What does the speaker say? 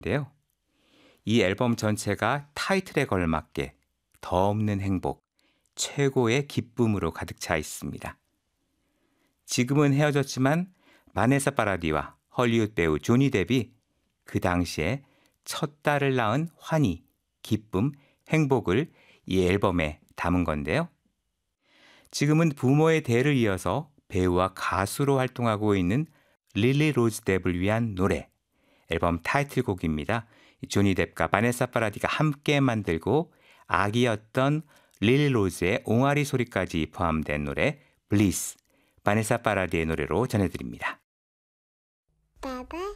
인데요. 이 앨범 전체가 타이틀에 걸맞게 더 없는 행복, 최고의 기쁨으로 가득 차 있습니다. 지금은 헤어졌지만 바네사 파라디와 헐리우드 배우 조니 뎁이 그 당시에 첫 딸을 낳은 환희, 기쁨, 행복을 이 앨범에 담은 건데요. 지금은 부모의 대를 이어서 배우와 가수로 활동하고 있는 릴리 로즈 뎁을 위한 노래, 앨범 타이틀곡입니다. 조니 뎁과 바네사 파라디가 함께 만들고 아기였던 릴리 로즈의 옹알이 소리까지 포함된 노래 블리스, 바네사 파라디의 노래로 전해드립니다. 빠바